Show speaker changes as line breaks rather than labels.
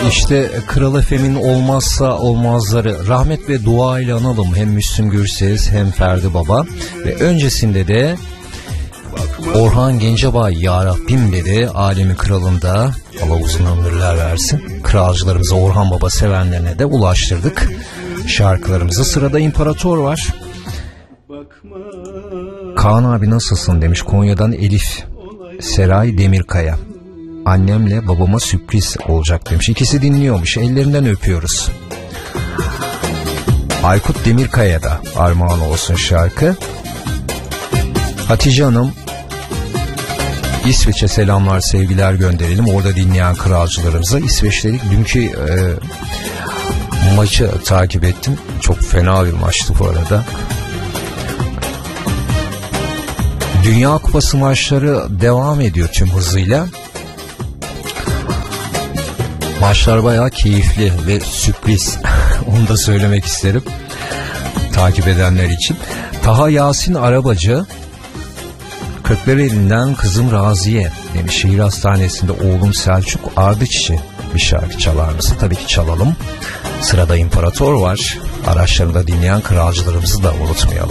İşte Kral FM'in olmazsa olmazları, rahmet ve dua ile analım hem Müslüm Gürses hem Ferdi Baba. Ve öncesinde de Orhan Gencebay, Ya Rabbim dedi, alemin kralında Allah uzun ömürler versin. Kralcılarımıza, Orhan Baba sevenlerine de ulaştırdık şarkılarımızı. Sırada İmparator var. Kaan abi nasılsın demiş Konya'dan Elif Seray Demirkaya. Annemle babama sürpriz olacak demiş. İkisi dinliyormuş. Ellerinden öpüyoruz. Aykut Demirkaya'da armağan olsun şarkı. Hatice Hanım, İsveç'e selamlar, sevgiler gönderelim. Orada dinleyen kralcılarımıza. İsveç'teki dünkü maçı takip ettim. Çok fena bir maçtı bu arada. Dünya Kupası maçları devam ediyor tüm hızıyla. Maçlar bayağı keyifli ve sürpriz. Onu da söylemek isterim takip edenler için. Taha Yasin Arabacı, Kırklareli'nden kızım Raziye demiş. Şehir hastanesinde oğlum Selçuk Ardıççı bir şarkı çalar mısın? Tabii ki çalalım. Sırada İmparator var. Araçlarında dinleyen kralcılarımızı da unutmayalım.